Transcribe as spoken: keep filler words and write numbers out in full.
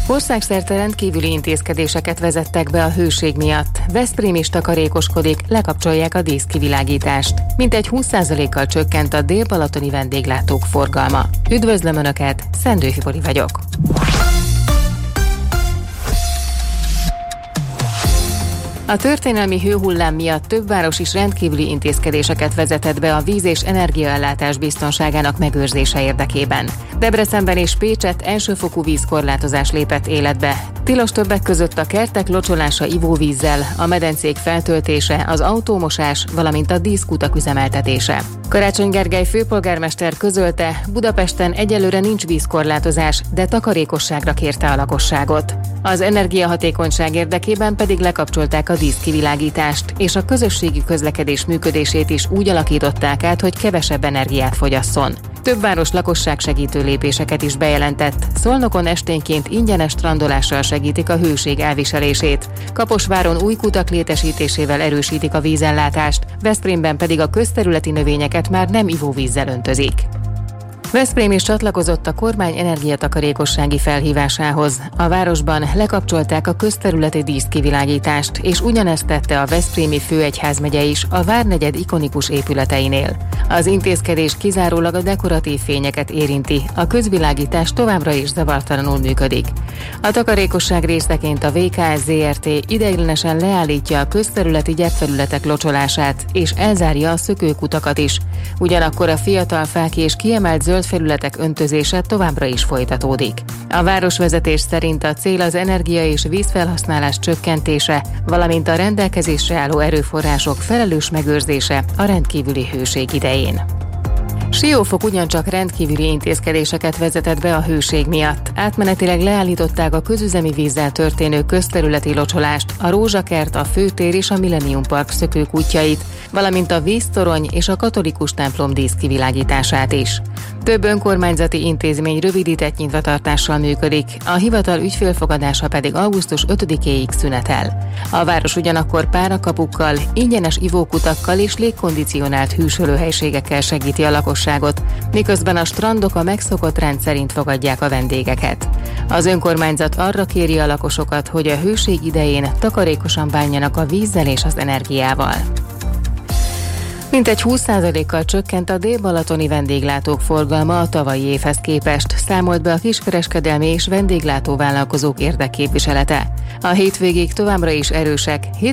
Országszerte rendkívüli intézkedéseket vezettek be a hőség miatt. Veszprém is takarékoskodik, lekapcsolják a díszkivilágítást. Mintegy húsz százalékkal csökkent a dél-balatoni vendéglátók forgalma. Üdvözlöm Önöket, Szendőfi Bori vagyok. A történelmi hőhullám miatt több város is rendkívüli intézkedéseket vezetett be a víz- és energiaellátás biztonságának megőrzése érdekében. Debrecenben és Pécsett elsőfokú vízkorlátozás lépett életbe. Tilos többek között a kertek locsolása ivóvízzel, a medencék feltöltése, az autómosás, valamint a díszkutak üzemeltetése. Karácsony Gergely főpolgármester közölte, Budapesten egyelőre nincs vízkorlátozás, de takarékosságra kérte a lakosságot. Az energiahatékonyság érdekében pedig lekapcsolták a díszkivilágítást, és a közösségi közlekedés működését is úgy alakították át, hogy kevesebb energiát fogyasszon. Több város lakosság segítő lépéseket is bejelentett. Szolnokon esténként ingyenes strandolással segítik a hőség elviselését. Kaposváron új kutak létesítésével erősítik a vízellátást, Veszprémben pedig a közterületi növényeket már nem ivóvízzel öntözik. Veszprém is csatlakozott a kormány energiatakarékossági felhívásához. A városban lekapcsolták a közterületi díszkivilágítást, és ugyanezt tette a veszprémi főegyházmegye is a várnegyed ikonikus épületeinél. Az intézkedés kizárólag a dekoratív fényeket érinti, a közvilágítás továbbra is zavartalanul működik. A takarékosság részeként a vé ká es zé er té ideiglenesen leállítja a közterületi gyepfelületek locsolását, és elzárja a szökőkutakat is. Ugyanakkor a fiatal fák és kiemelt zöld felületek öntözése továbbra is folytatódik. A városvezetés szerint a cél az energia és vízfelhasználás csökkentése, valamint a rendelkezésre álló erőforrások felelős megőrzése a rendkívüli hőség idején. Siófok ugyancsak rendkívüli intézkedéseket vezetett be a hőség miatt. Átmenetileg leállították a közüzemi vízzel történő közterületi locsolást, a Rózsakert, a Főtér és a Millennium Park szökőkútjait, valamint a víztorony és a katolikus templom díszkivilágítását is. Több önkormányzati intézmény rövidített nyitvatartással működik, a hivatal ügyfélfogadása pedig augusztus ötödikéig szünetel. A város ugyanakkor párakapukkal, ingyenes ivókutakkal és légkondicionált hűsölőhelységekkel segíti a lakosságot, miközben a strandok a megszokott rend szerint fogadják a vendégeket. Az önkormányzat arra kéri a lakosokat, hogy a hőség idején takarékosan bánjanak a vízzel és az energiával. Mintegy húsz százalékkal csökkent a dél-balatoni vendéglátók forgalma a tavalyi évhez képest, számolt be a kiskereskedelmi és vendéglátóvállalkozók érdekképviselete. A hétvégék továbbra is erősek,